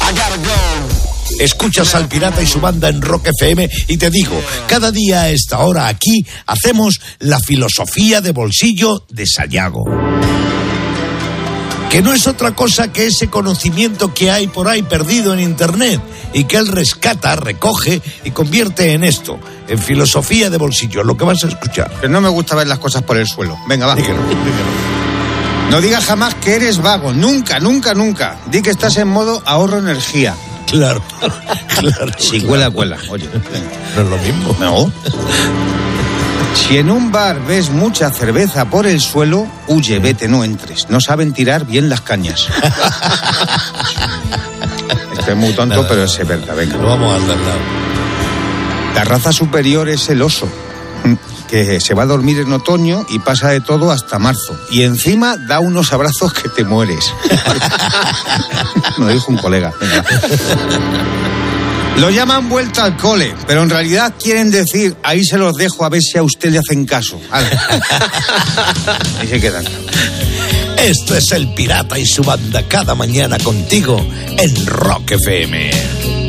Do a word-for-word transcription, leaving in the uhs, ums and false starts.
Escuchas al Pirata y su banda en Rock F M y te digo, cada día a esta hora aquí hacemos la filosofía de bolsillo de Sayago. Que no es otra cosa que ese conocimiento que hay por ahí perdido en internet y que él rescata, recoge y convierte en esto, en filosofía de bolsillo, lo que vas a escuchar. Que no me gusta ver las cosas por el suelo. Venga, va. Dígalo, dígalo. No digas jamás que eres vago, nunca, nunca, nunca. Di que estás en modo ahorro energía. Claro, claro. Si cuela, cuela. Oye, venga. No es lo mismo. No. Si en un bar ves mucha cerveza por el suelo, huye, vete, no entres. No saben tirar bien las cañas. Esto es muy tonto, no, pero es verdad, venga. Lo vamos a dar lado. La raza superior es el oso, que se va a dormir en otoño y pasa de todo hasta marzo. Y encima da unos abrazos que te mueres. Me lo dijo un colega. Venga. Lo llaman vuelta al cole, pero en realidad quieren decir, ahí se los dejo a ver si a usted le hacen caso. Ahí se quedan. Esto es el Pirata y su banda cada mañana contigo en Rock F M.